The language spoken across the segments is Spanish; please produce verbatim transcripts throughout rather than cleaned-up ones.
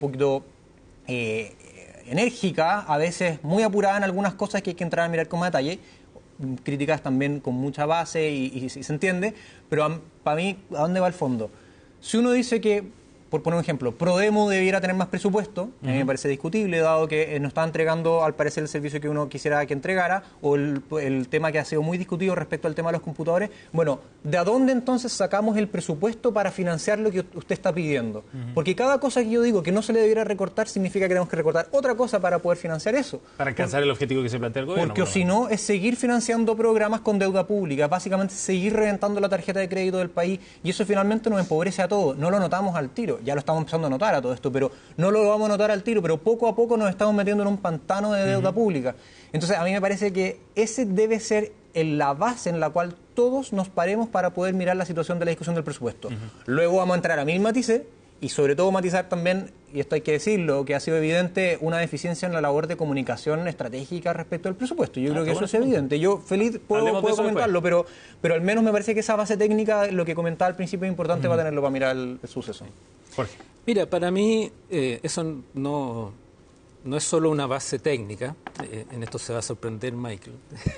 poquito eh, enérgica, a veces muy apurada en algunas cosas que hay que entrar a mirar con más detalle, críticas también con mucha base y, y, y se entiende, pero para mí, ¿a dónde va el fondo? Si uno dice que, por poner un ejemplo, Prodemo debiera tener más presupuesto, uh-huh. a mí me parece discutible, dado que no está entregando, al parecer, el servicio que uno quisiera que entregara, o el, el tema que ha sido muy discutido respecto al tema de los computadores. Bueno, ¿de dónde entonces sacamos el presupuesto para financiar lo que usted está pidiendo? Uh-huh. Porque cada cosa que yo digo que no se le debiera recortar, significa que tenemos que recortar otra cosa para poder financiar eso. Para alcanzar Por, el objetivo que se plantea el gobierno. Porque o si no, es seguir financiando programas con deuda pública, básicamente seguir reventando la tarjeta de crédito del país, y eso finalmente nos empobrece a todos. No lo notamos al tiro, ya lo estamos empezando a notar a todo esto, pero no lo vamos a notar al tiro, pero poco a poco nos estamos metiendo en un pantano de deuda uh-huh. pública. Entonces, a mí me parece que ese debe ser el, la base en la cual todos nos paremos para poder mirar la situación de la discusión del presupuesto. Uh-huh. Luego vamos a entrar a mil matices, y sobre todo matizar también, y esto hay que decirlo, que ha sido evidente una deficiencia en la labor de comunicación estratégica respecto al presupuesto. Yo ah, creo que eso es evidente. Yo feliz puedo, puedo comentarlo, pero, pero al menos me parece que esa base técnica, lo que comentaba al principio, es importante uh-huh. para tenerlo para mirar el, el suceso. Jorge. Mira, para mí eh, eso no, no es solo una base técnica, eh, en esto se va a sorprender Michael,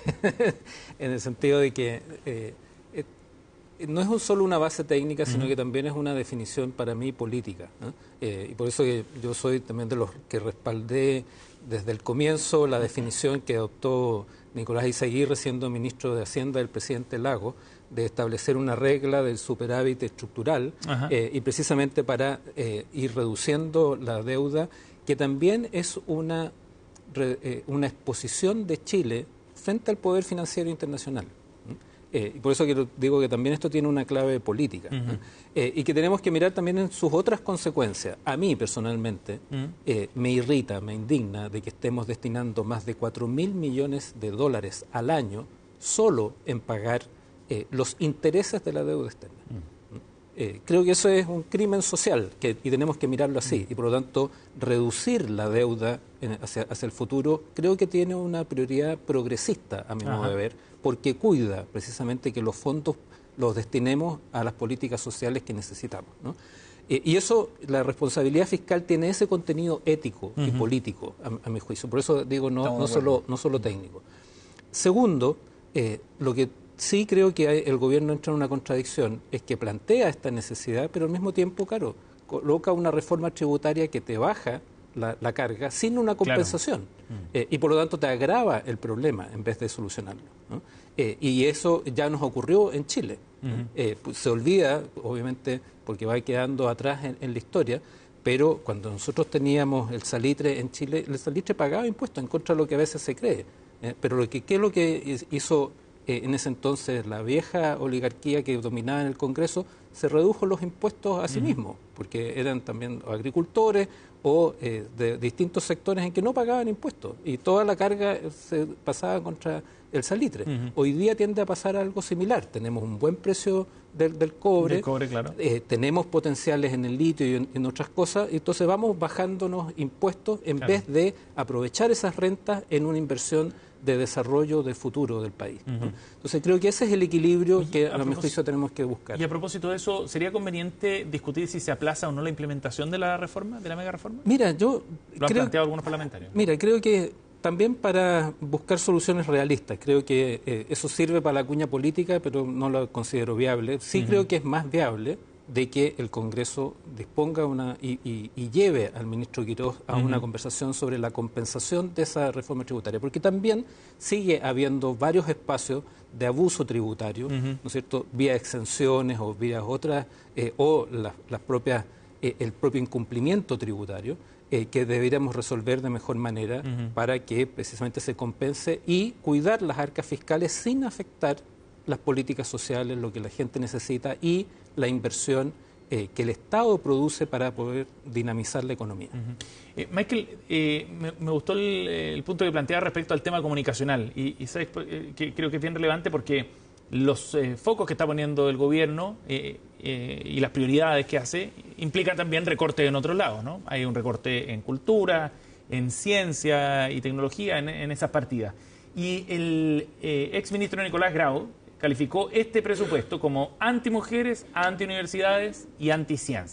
en el sentido de que eh, eh, no es solo una base técnica, sino uh-huh. que también es una definición para mí política, ¿no? Eh, y por eso que yo soy también de los que respaldé desde el comienzo la definición que adoptó Nicolás Izaguirre, siendo ministro de Hacienda del presidente Lagos, de establecer una regla del superávit estructural eh, y precisamente para eh, ir reduciendo la deuda, que también es una, re, eh, una exposición de Chile frente al poder financiero internacional. Eh, y por eso quiero, digo que también esto tiene una clave política, uh-huh. eh, y que tenemos que mirar también en sus otras consecuencias. A mí, personalmente, uh-huh. eh, me irrita, me indigna de que estemos destinando más de cuatro mil millones de dólares al año solo en pagar eh, los intereses de la deuda externa. Uh-huh. eh, creo que eso es un crimen social que, y tenemos que mirarlo así. Uh-huh. Y por lo tanto, reducir la deuda en, hacia, hacia el futuro creo que tiene una prioridad progresista, a mi uh-huh. modo de ver, porque cuida precisamente que los fondos los destinemos a las políticas sociales que necesitamos, ¿no? Eh, y eso, la responsabilidad fiscal tiene ese contenido ético uh-huh. y político, a, a mi juicio. Por eso digo, no, no, solo, no solo técnico. Segundo, eh, lo que sí creo que hay, el gobierno entra en una contradicción es que plantea esta necesidad, pero al mismo tiempo, claro, coloca una reforma tributaria que te baja la, la carga sin una compensación. Claro. Eh, y por lo tanto te agrava el problema en vez de solucionarlo, ¿no? Eh, y eso ya nos ocurrió en Chile. Uh-huh. eh, pues se olvida, obviamente, porque va quedando atrás en, en la historia, pero cuando nosotros teníamos el salitre en Chile, el salitre pagaba impuestos en contra de lo que a veces se cree. Eh, pero lo que, ¿qué es lo que hizo eh, en ese entonces la vieja oligarquía que dominaba en el Congreso? Se redujo los impuestos a sí uh-huh. mismos, porque eran también agricultores o eh, de distintos sectores en que no pagaban impuestos y toda la carga se pasaba contra el salitre. Uh-huh. Hoy día tiende a pasar algo similar. Tenemos un buen precio del, del cobre, del cobre claro. eh, tenemos potenciales en el litio y en, en otras cosas, y entonces vamos bajándonos impuestos en claro. vez de aprovechar esas rentas en una inversión de desarrollo de futuro del país, ¿no? Uh-huh. Entonces creo que ese es el equilibrio Oye, que a, a mi juicio tenemos que buscar. Y a propósito de eso, ¿sería conveniente discutir si se aplaza o no la implementación de la reforma, de la mega reforma? Mira, yo ¿Lo han creo, planteado algunos parlamentarios? Mira, creo que también para buscar soluciones realistas, creo que eh, eso sirve para la cuña política, pero no lo considero viable. Sí uh-huh. creo que es más viable de que el Congreso disponga una y, y, y lleve al ministro Quirós a uh-huh. una conversación sobre la compensación de esa reforma tributaria, porque también sigue habiendo varios espacios de abuso tributario, uh-huh. ¿no es cierto?, vía exenciones o vía otras, eh, o las, las propias, eh, el propio incumplimiento tributario, eh, que deberíamos resolver de mejor manera uh-huh. para que precisamente se compense y cuidar las arcas fiscales sin afectar las políticas sociales, lo que la gente necesita y la inversión eh, que el Estado produce para poder dinamizar la economía. Uh-huh. eh, Michael, eh, me, me gustó el, el punto que planteaba respecto al tema comunicacional y, y sabes eh, que creo que es bien relevante porque los eh, focos que está poniendo el gobierno eh, eh, y las prioridades que hace implican también recortes en otros lados, ¿no? Hay un recorte en cultura, en ciencia y tecnología en, en esas partidas. Y el eh, exministro Nicolás Grau calificó este presupuesto como antimujeres, antiuniversidades y anticiencia.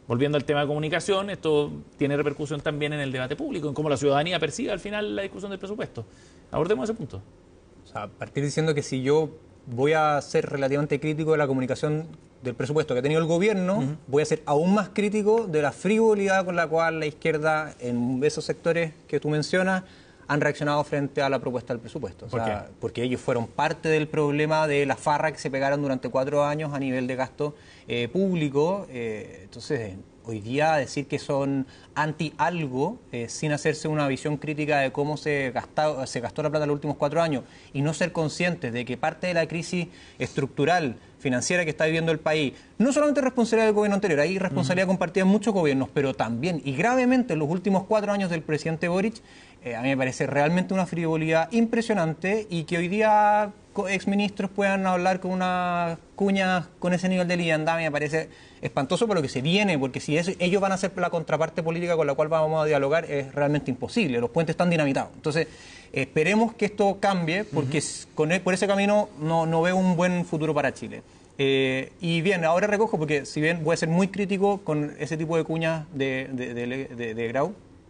volviendo al tema de comunicación, esto tiene repercusión también en el debate público, en cómo la ciudadanía percibe al final la discusión del presupuesto. Abordemos ese punto. O sea, partir diciendo que si yo voy a ser relativamente crítico de la comunicación del presupuesto que ha tenido el gobierno, uh-huh. voy a ser aún más crítico de la frivolidad con la cual la izquierda en esos sectores que tú mencionas han reaccionado frente a la propuesta del presupuesto. O ¿Por sea, qué? Porque ellos fueron parte del problema de la farra que se pegaron durante cuatro años a nivel de gasto eh, público. Eh, entonces, hoy día decir que son anti algo, eh, sin hacerse una visión crítica de cómo se, gastado, se gastó la plata en los últimos cuatro años y no ser conscientes de que parte de la crisis estructural financiera que está viviendo el país, no solamente es responsabilidad del gobierno anterior, hay responsabilidad uh-huh. compartida en muchos gobiernos, pero también y gravemente en los últimos cuatro años del presidente Boric, eh, a mí me parece realmente una frivolidad impresionante y que hoy día exministros puedan hablar con una cuña con ese nivel de liviandad, me parece espantoso por lo que se viene, porque si eso, ellos van a ser la contraparte política con la cual vamos a dialogar, es realmente imposible, los puentes están dinamitados. Entonces, esperemos que esto cambie, porque uh-huh. con el, por ese camino no, no veo un buen futuro para Chile. Eh, y bien, ahora recojo, porque si bien voy a ser muy crítico con ese tipo de cuñas de, de, de, de, de Grau,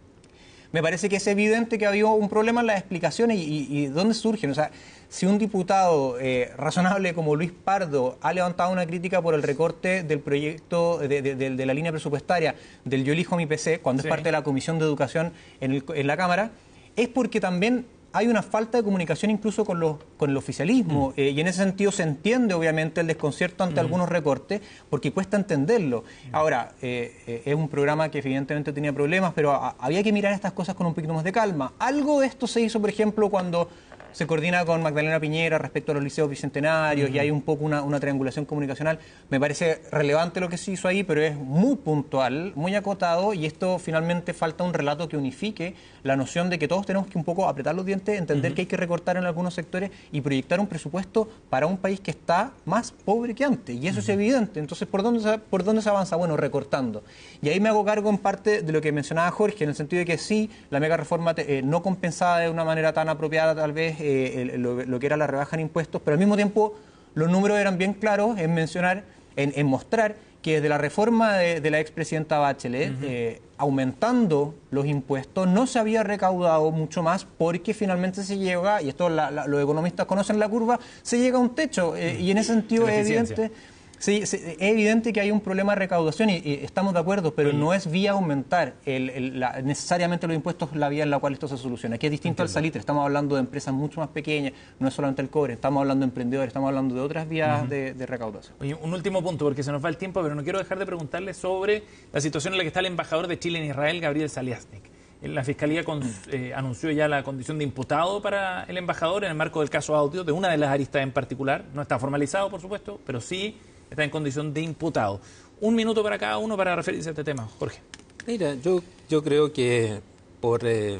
me parece que es evidente que ha habido un problema en las explicaciones y, y, y dónde surgen. O sea, si un diputado eh, razonable como Luis Pardo ha levantado una crítica por el recorte del proyecto, de, de, de, de la línea presupuestaria del Yo elijo mi P C, cuando sí. es parte de la Comisión de Educación en, el, en la Cámara, es porque también hay una falta de comunicación incluso con, los, con el oficialismo, mm. eh, y en ese sentido se entiende obviamente el desconcierto ante mm. algunos recortes, porque cuesta entenderlo. Mm. Ahora, eh, eh, es un programa que evidentemente tenía problemas, pero a, había que mirar estas cosas con un poquito más de calma. Algo de esto se hizo, por ejemplo, cuando se coordina con Magdalena Piñera respecto a los liceos bicentenarios, mm. y hay un poco una, una triangulación comunicacional. Me parece relevante lo que se hizo ahí, pero es muy puntual, muy acotado, y esto finalmente falta un relato que unifique la noción de que todos tenemos que un poco apretar los dientes, entender uh-huh. que hay que recortar en algunos sectores y proyectar un presupuesto para un país que está más pobre que antes, y eso uh-huh. es evidente. Entonces, ¿por dónde, se, ¿por dónde se avanza? Bueno, recortando. Y ahí me hago cargo en parte de lo que mencionaba Jorge, en el sentido de que sí, la mega reforma eh, no compensaba de una manera tan apropiada tal vez eh, el, lo, lo que era la rebaja en impuestos, pero al mismo tiempo los números eran bien claros en mencionar, en, en mostrar que desde la reforma de, de la expresidenta Bachelet, uh-huh. eh, aumentando los impuestos, no se había recaudado mucho más, porque finalmente se llega, y esto la, la, los economistas conocen la curva, se llega a un techo, eh, y en ese sentido es evidente, sí, sí, es evidente que hay un problema de recaudación, y, y estamos de acuerdo, pero sí. no es vía aumentar el, el, la, necesariamente los impuestos la vía en la cual esto se soluciona, que es distinto Entiendo. al salitre. Estamos hablando de empresas mucho más pequeñas, no es solamente el cobre, estamos hablando de emprendedores, estamos hablando de otras vías uh-huh. de, de recaudación. Oye, un último punto, porque se nos va el tiempo, pero no quiero dejar de preguntarle sobre la situación en la que está el embajador de Chile en Israel, Gabriel Saliasnik. La Fiscalía con, eh, anunció ya la condición de imputado para el embajador en el marco del caso Audio, de una de las aristas en particular. No está formalizado, por supuesto, pero sí está en condición de imputado. Un minuto para cada uno para referirse a este tema. Jorge. Mira, yo, yo creo que por eh,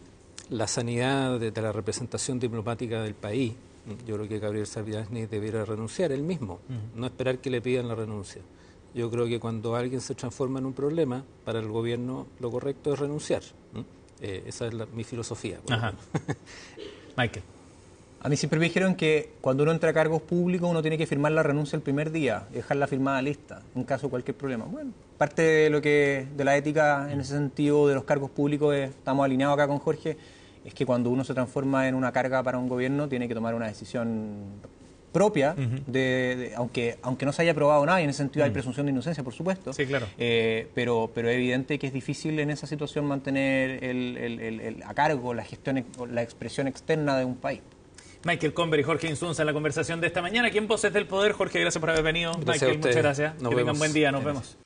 la sanidad de, de la representación diplomática del país, yo creo que Gabriel Saliasnik debiera renunciar él mismo, uh-huh. no esperar que le pidan la renuncia. Yo creo que cuando alguien se transforma en un problema, para el gobierno lo correcto es renunciar. ¿Mm? Eh, esa es la, mi filosofía. Ajá. Michael. A mí siempre me dijeron que cuando uno entra a cargos públicos uno tiene que firmar la renuncia el primer día y dejarla firmada lista en caso de cualquier problema. Bueno, parte de lo que de la ética en ese sentido de los cargos públicos, es, estamos alineados acá con Jorge, es que cuando uno se transforma en una carga para un gobierno tiene que tomar una decisión propia, uh-huh. de, de, aunque aunque no se haya probado nada, y en ese sentido uh-huh. hay presunción de inocencia, por supuesto. Sí, claro. Eh, pero, pero es evidente que es difícil en esa situación mantener el, el, el, el, a cargo la gestión, la expresión externa de un país. Michael Comber y Jorge Insunza en la conversación de esta mañana. Aquí en Voces del Poder. Jorge, gracias por haber venido. Gracias Michael, muchas gracias. Nos que vemos. tengan buen día. Nos Gracias.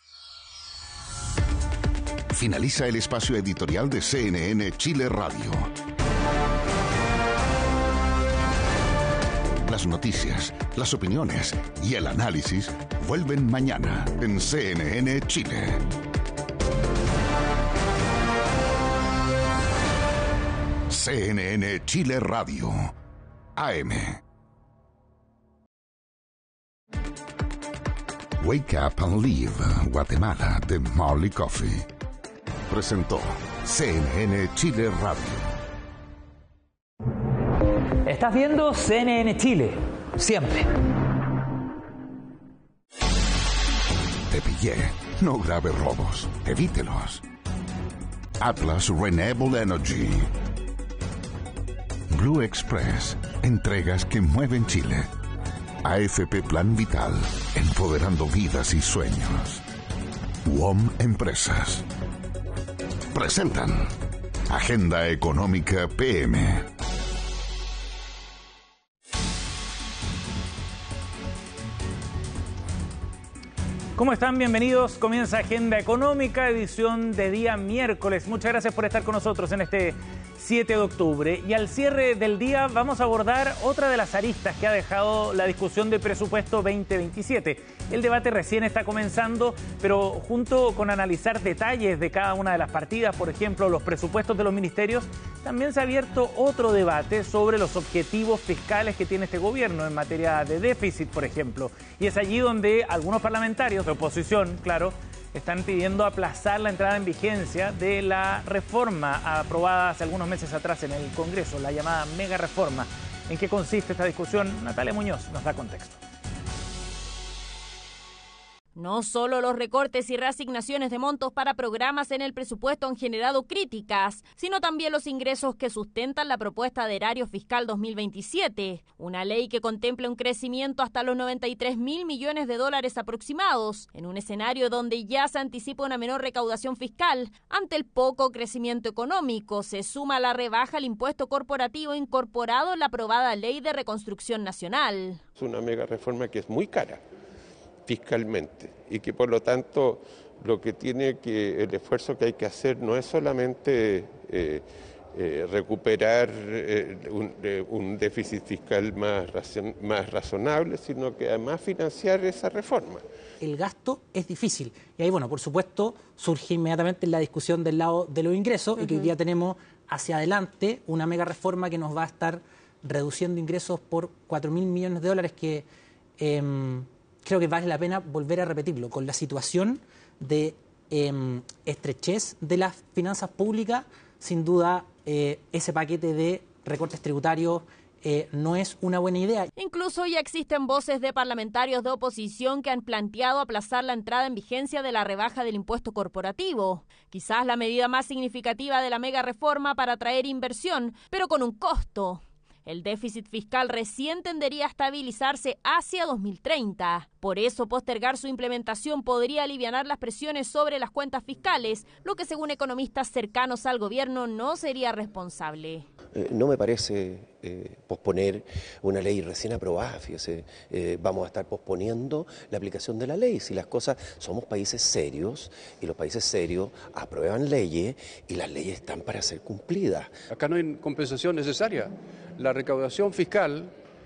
vemos. Finaliza el espacio editorial de C N N Chile Radio. Las noticias, las opiniones y el análisis vuelven mañana en C N N Chile. C N N Chile Radio, A M. Wake Up and Live, Guatemala, de Marley Coffee. Presentó C N N Chile Radio. Estás viendo C N N Chile, siempre. Te pillé. No grave robos, evítelos. Atlas Renewable Energy. Blue Express, entregas que mueven Chile. A F P Plan Vital, empoderando vidas y sueños. U O M Empresas. Presentan Agenda Económica P M. ¿Cómo están? Bienvenidos. Comienza Agenda Económica, edición de día miércoles. Muchas gracias por estar con nosotros en este siete de octubre. Y al cierre del día vamos a abordar otra de las aristas que ha dejado la discusión del presupuesto veinte veintisiete. El debate recién está comenzando, pero junto con analizar detalles de cada una de las partidas, por ejemplo, los presupuestos de los ministerios, también se ha abierto otro debate sobre los objetivos fiscales que tiene este gobierno en materia de déficit, por ejemplo. Y es allí donde algunos parlamentarios de oposición, claro, están pidiendo aplazar la entrada en vigencia de la reforma aprobada hace algunos meses atrás en el Congreso, la llamada mega reforma. ¿En qué consiste esta discusión? Natalia Muñoz nos da contexto. No solo los recortes y reasignaciones de montos para programas en el presupuesto han generado críticas, sino también los ingresos que sustentan la propuesta de erario fiscal dos mil veintisiete, una ley que contempla un crecimiento hasta los noventa y tres mil millones de dólares aproximados, en un escenario donde ya se anticipa una menor recaudación fiscal. Ante el poco crecimiento económico, se suma la rebaja al impuesto corporativo incorporado en la aprobada Ley de Reconstrucción Nacional. Es una mega reforma que es muy cara fiscalmente y que por lo tanto lo que tiene que el esfuerzo que hay que hacer no es solamente eh, eh, recuperar eh, un, eh, un déficit fiscal más, razon, más razonable, sino que además financiar esa reforma. El gasto es difícil y ahí, bueno, por supuesto, surge inmediatamente la discusión del lado de los ingresos. Uh-huh. Y que hoy día tenemos hacia adelante una mega reforma que nos va a estar reduciendo ingresos por cuatro mil millones de dólares que eh, creo que vale la pena volver a repetirlo, con la situación de eh, estrechez de las finanzas públicas. Sin duda, eh, ese paquete de recortes tributarios eh, no es una buena idea. Incluso ya existen voces de parlamentarios de oposición que han planteado aplazar la entrada en vigencia de la rebaja del impuesto corporativo. Quizás la medida más significativa de la mega reforma para atraer inversión, pero con un costo. El déficit fiscal recién tendería a estabilizarse hacia dos mil treinta. Por eso, postergar su implementación podría alivianar las presiones sobre las cuentas fiscales, lo que según economistas cercanos al gobierno no sería responsable. Eh, no me parece eh, posponer una ley recién aprobada, fíjese, eh, vamos a estar posponiendo la aplicación de la ley. Si las cosas, somos países serios y los países serios aprueban leyes y las leyes están para ser cumplidas. Acá no hay compensación necesaria. La recaudación fiscal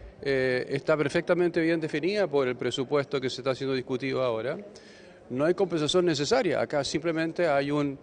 eh, está perfectamente bien definida por el presupuesto que se está siendo discutido ahora. No hay compensación necesaria, acá simplemente hay un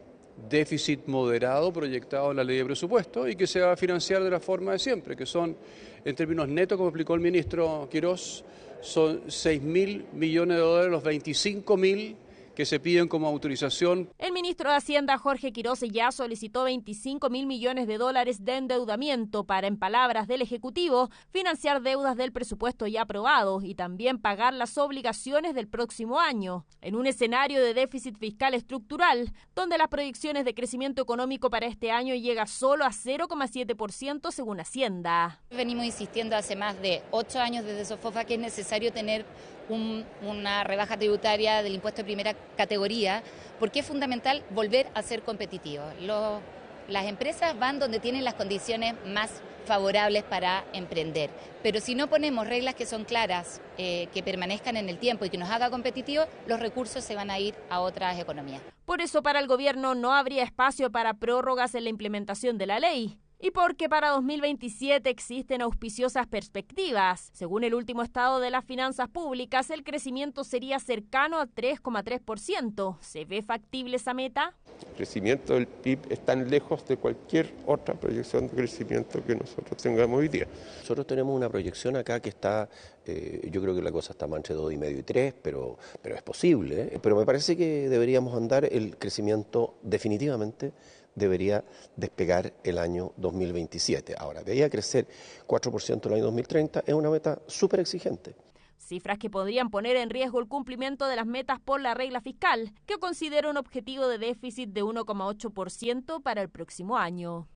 déficit moderado proyectado en la ley de presupuesto y que se va a financiar de la forma de siempre, que son, en términos netos, como explicó el ministro Quirós, son seis mil millones de dólares, los veinticinco mil que se piden como autorización. El ministro de Hacienda, Jorge Quirós, ya solicitó veinticinco mil millones de dólares de endeudamiento para, en palabras del Ejecutivo, financiar deudas del presupuesto ya aprobado y también pagar las obligaciones del próximo año, en un escenario de déficit fiscal estructural, donde las proyecciones de crecimiento económico para este año llega solo a cero coma siete por ciento según Hacienda. Venimos insistiendo hace más de ocho años desde SOFOFA que es necesario tener Un, una rebaja tributaria del impuesto de primera categoría, porque es fundamental volver a ser competitivos. Los, las empresas van donde tienen las condiciones más favorables para emprender, pero si no ponemos reglas que son claras, eh, que permanezcan en el tiempo y que nos haga competitivos, los recursos se van a ir a otras economías. Por eso para el gobierno no habría espacio para prórrogas en la implementación de la ley. Y porque para dos mil veintisiete existen auspiciosas perspectivas. Según el último estado de las finanzas públicas, el crecimiento sería cercano a tres coma tres por ciento. ¿Se ve factible esa meta? El crecimiento del P I B es tan lejos de cualquier otra proyección de crecimiento que nosotros tengamos hoy día. Nosotros tenemos una proyección acá que está, eh, yo creo que la cosa está más entre dos y medio y tres, pero, pero es posible. ¿eh? Pero me parece que deberíamos andar el crecimiento definitivamente debería despegar el año dos mil veintisiete. Ahora, de ahí a crecer cuatro por ciento el año dos mil treinta es una meta súper exigente. cifras que podrían poner en riesgo el cumplimiento de las metas por la regla fiscal, que considera un objetivo de déficit de uno coma ocho por ciento para el próximo año.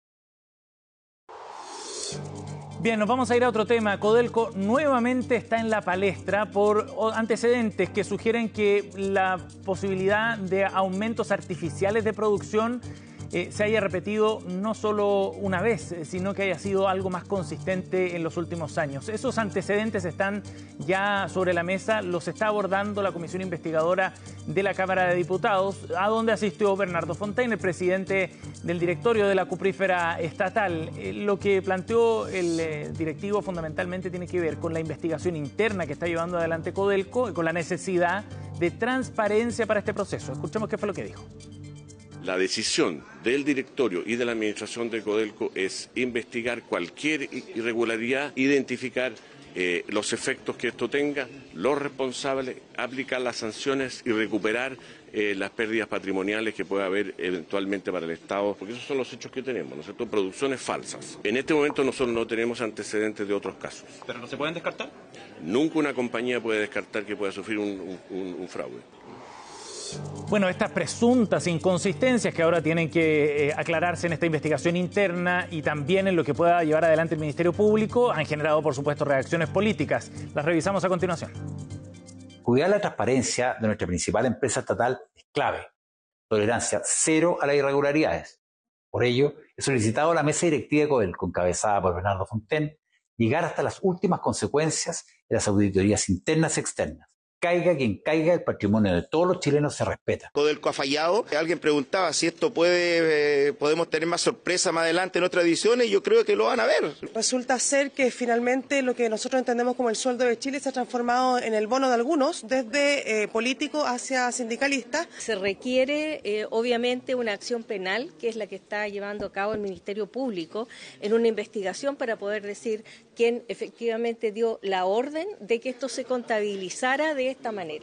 Bien, nos vamos a ir a otro tema. Codelco nuevamente está en la palestra por antecedentes que sugieren que la posibilidad de aumentos artificiales de producción eh, se haya repetido no solo una vez, sino que haya sido algo más consistente en los últimos años. Esos antecedentes están ya sobre la mesa, los está abordando la Comisión Investigadora de la Cámara de Diputados, a donde asistió Bernardo Fontaine, el presidente del directorio de la cuprífera estatal. Eh, lo que planteó el eh, directivo fundamentalmente tiene que ver con la investigación interna que está llevando adelante Codelco y con la necesidad de transparencia para este proceso. Escuchemos qué fue lo que dijo. La decisión del directorio y de la administración de Codelco es investigar cualquier irregularidad, identificar eh, los efectos que esto tenga, los responsables, aplicar las sanciones y recuperar eh, las pérdidas patrimoniales que pueda haber eventualmente para el Estado, porque esos son los hechos que tenemos, ¿no es cierto? Producciones falsas. En este momento nosotros no tenemos antecedentes de otros casos. ¿Pero no se pueden descartar? Nunca una compañía puede descartar que pueda sufrir un, un, un fraude. Bueno, estas presuntas inconsistencias que ahora tienen que eh, aclararse en esta investigación interna y también en lo que pueda llevar adelante el Ministerio Público han generado, por supuesto, reacciones políticas. Las revisamos a continuación. Cuidar la transparencia de nuestra principal empresa estatal es clave. Tolerancia cero a las irregularidades. Por ello, he solicitado a la mesa directiva de Codelco, encabezada por Bernardo Fontaine, llegar hasta las últimas consecuencias de las auditorías internas y externas. Caiga quien caiga, el patrimonio de todos los chilenos se respeta. Codelco ha fallado. Alguien preguntaba si esto puede, eh, podemos tener más sorpresa más adelante en otras ediciones, y yo creo que lo van a ver. Resulta ser que finalmente lo que nosotros entendemos como el sueldo de Chile se ha transformado en el bono de algunos, desde eh, políticos hacia sindicalistas. Se requiere eh, obviamente una acción penal, que es la que está llevando a cabo el Ministerio Público, en una investigación para poder decir quién efectivamente dio la orden de que esto se contabilizara de esta manera.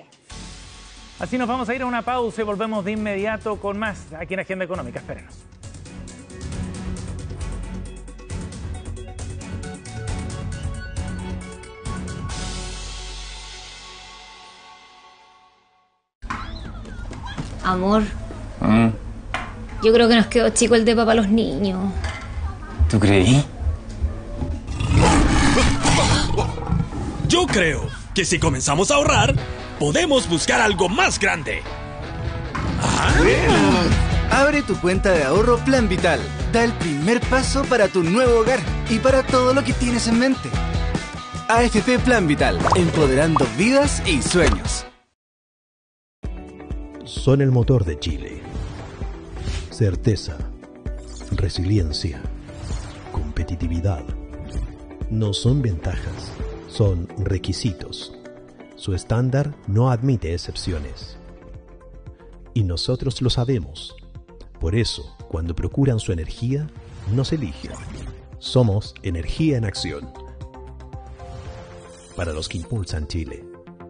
Así nos vamos a ir a una pausa y volvemos de inmediato con más aquí en Agenda Económica. Espérenos. Amor, ¿Mm? yo creo que nos quedó chico el depa para los niños. ¿Tú creí? Yo creo que si comenzamos a ahorrar, podemos buscar algo más grande. ¿Ah? Abre tu cuenta de ahorro Plan Vital. Da el primer paso para tu nuevo hogar y para todo lo que tienes en mente. A F P Plan Vital, empoderando vidas y sueños. Son el motor de Chile. Certeza, resiliencia, competitividad. No son ventajas, son requisitos. Su estándar no admite excepciones. Y nosotros lo sabemos. Por eso, cuando procuran su energía, nos eligen. Somos Energía en Acción. Para los que impulsan Chile.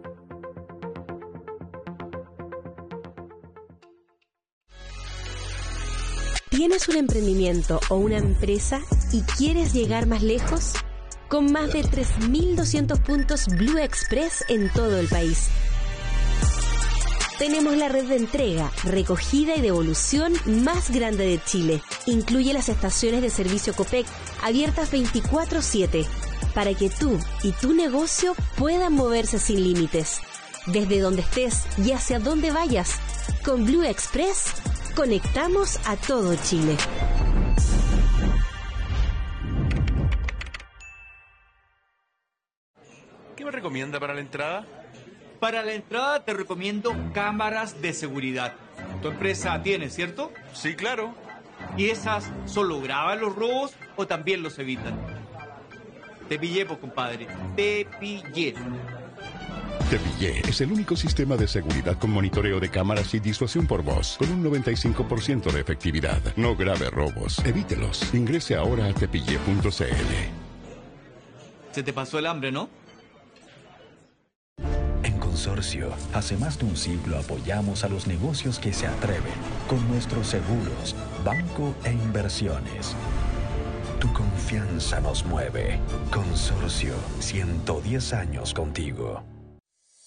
¿Tienes un emprendimiento o una empresa y quieres llegar más lejos? Con más de tres mil doscientos puntos Blue Express en todo el país. Tenemos la red de entrega, recogida y devolución más grande de Chile. Incluye las estaciones de servicio Copec, abiertas veinticuatro siete, para que tú y tu negocio puedan moverse sin límites. Desde donde estés y hacia donde vayas, con Blue Express, conectamos a todo Chile. ¿Qué me recomienda para la entrada? Para la entrada te recomiendo cámaras de seguridad. Tu empresa tiene, ¿cierto? Sí, claro. ¿Y esas solo graban los robos o también los evitan? Te pillé, pues, compadre. Te pillé. Te Pillé es el único sistema de seguridad con monitoreo de cámaras y disuasión por voz, con un noventa y cinco por ciento de efectividad. No grave robos, evítelos. Ingrese ahora a tepillé punto c l. Se te pasó el hambre, ¿no? En Consorcio, hace más de un siglo apoyamos a los negocios que se atreven con nuestros seguros, banco e inversiones. Tu confianza nos mueve. Consorcio, ciento diez años contigo.